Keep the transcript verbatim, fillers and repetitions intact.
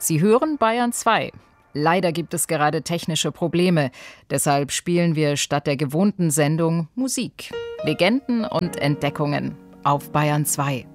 Sie hören Bayern zwei. Leider gibt es gerade technische Probleme. Deshalb spielen wir statt der gewohnten Sendung Musik. Legenden und Entdeckungen auf Bayern zwei.